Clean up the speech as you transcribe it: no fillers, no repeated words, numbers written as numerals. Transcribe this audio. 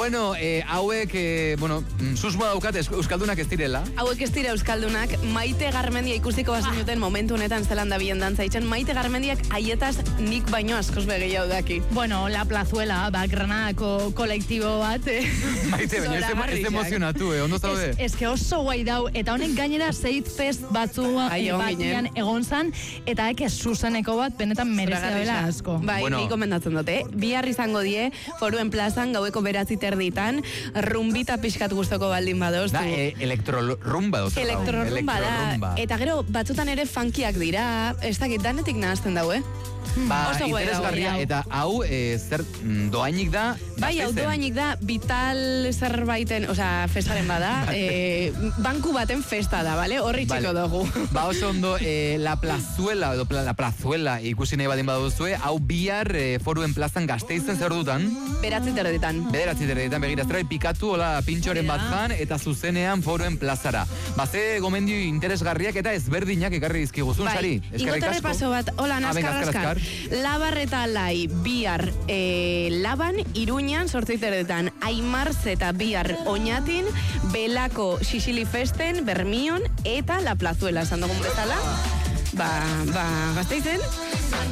Bueno, hauek, susmoa daukat euskaldunak ez direla. Hauek ez dira euskaldunak, Maite Garmendia ikusiko bazinuten momentu honetan zelan da bien dantza itzen. Maite Garmendiak aietaz nik baino askoz begehiago daki. Bueno, La Plazuela, Granadako kolektibo bat. Maite, baina ez emozionatu, ondo zaude? Ez que oso guai dau, eta honek gainera Seid Fest batian egon zan, eta eke zuzeneko bat benetan merezea dela asko. Bai, ni komendatzen dute. Bihar izango die, Foruen plazan, gaueko 9:30, rumbita pixkat gustoko baldin badoz. Da, elektrorumba dut. Elektrorumba da. Eta gero, batzutan ere funkiak dira, ez dakit danetik nahazten dau, Oso interesgarria, eta hau zer doainik da? Bai, hau doainik da, vital zerbaiten, osea, festaren bada, banku baten festa da, bale? Horri txiko dugu. Ba, oso ondo, La Plazuela ikusi nahi badin baduzue, hau bihar Foruen plazan Gasteizen zer dutan? 9:30. Begira, zera pikatu, hola, pintxoren bat jan, eta zuzenean Foruen plazara. Ze gomendio interesgarriak eta ezberdinak ekarri dizkiguzun, Sari? Ingotarre paso bat, hola, naskar. Labar eta Lai, bihar Laban, Iruñan, 8:30, Aimarz eta bihar Oñatin, Belako Xixili Festen, Bermion, eta La Plazuela, esan dugun bezala. Gasteizen.